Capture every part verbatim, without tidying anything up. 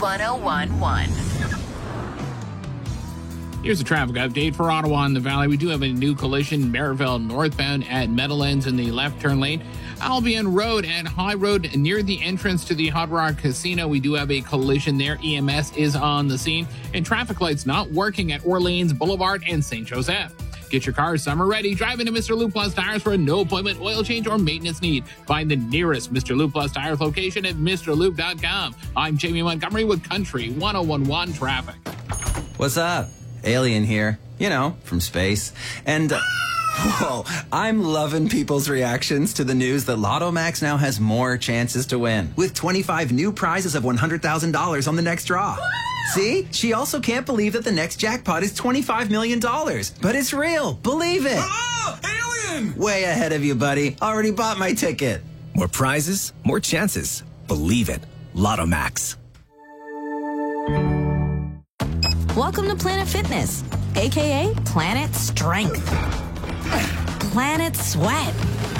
one oh one one. Here's a traffic update for Ottawa and the Valley. We do have a new collision, Merivale northbound at Meadowlands in the left turn lane. Albion Road and High Road near the entrance to the Hot Rock Casino. We do have a collision there. E M S is on the scene. And traffic lights not working at Orleans Boulevard and Saint Joseph. Get your car summer ready. Drive into Mister Lou Plus Tires for a no appointment oil change or maintenance need. Find the nearest Mister Lou Plus Tires location at Mr Lube dot com. I'm Jamie Montgomery with Country one oh one one Traffic. What's up? Alien here, you know, from space. And, uh, whoa, I'm loving people's reactions to the news that Lotto Max now has more chances to win, with twenty-five new prizes of one hundred thousand dollars on the next draw. See? She also can't believe that the next jackpot is twenty-five million dollars. But it's real. Believe it. Ah, alien! Way ahead of you, buddy. Already bought my ticket. More prizes, more chances. Believe it. Lotto Max. Welcome to Planet Fitness, a k a. Planet Strength, Planet Sweat,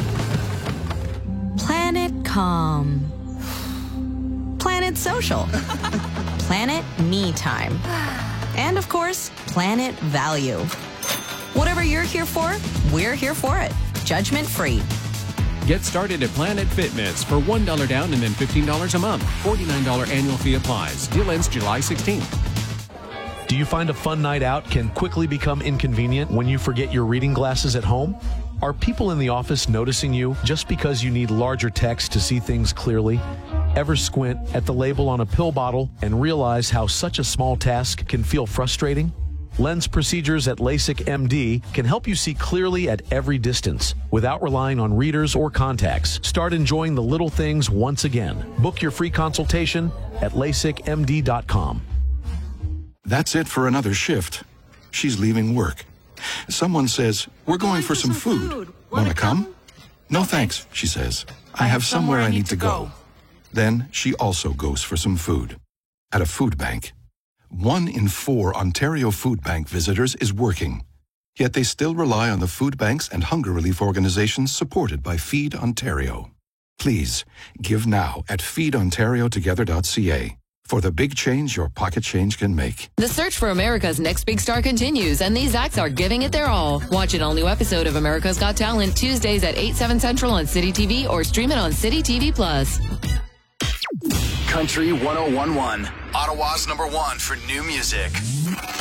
Planet Calm, Planet Social, Planet Me Time, and of course, Planet Value. Whatever you're here for, we're here for it. Judgment free. Get started at Planet Fitness for one dollar down and then fifteen dollars a month. forty-nine dollars annual fee applies. Deal ends July sixteenth. Do you find a fun night out can quickly become inconvenient when you forget your reading glasses at home? Are people in the office noticing you just because you need larger text to see things clearly? Ever squint at the label on a pill bottle and realize how such a small task can feel frustrating? Lens procedures at LASIK M D can help you see clearly at every distance without relying on readers or contacts. Start enjoying the little things once again. Book your free consultation at LASIK M D dot com. That's it for another shift. She's leaving work. Someone says, we're going for some food. Wanna come? No thanks, she says. I have somewhere I need to go. Then she also goes for some food. At a food bank. One in four Ontario Food Bank visitors is working. Yet they still rely on the food banks and hunger relief organizations supported by Feed Ontario. Please, give now at feed ontario together dot c a. For the big change your pocket change can make. The search for America's Next Big Star continues, and these acts are giving it their all. Watch an all-new episode of America's Got Talent Tuesdays at eight, seven Central on City T V or stream it on City T V Plus. Country one oh one one, Ottawa's number one for new music.